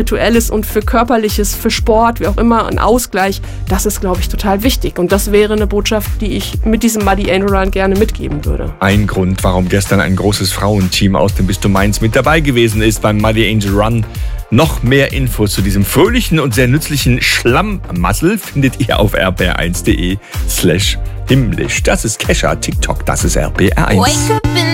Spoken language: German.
Spirituelles und für Körperliches, für Sport, wie auch immer, ein Ausgleich, das ist, glaube ich, total wichtig. Und das wäre eine Botschaft, die ich mit diesem Muddy Angel Run gerne mitgeben würde. Ein Grund, warum gestern ein großes Frauenteam aus dem Bistum Mainz mit dabei gewesen ist beim Muddy Angel Run. Noch mehr Infos zu diesem fröhlichen und sehr nützlichen Schlammmassel findet ihr auf rpr1.de/himmlisch. Das ist Kesha, TikTok, das ist RPR1.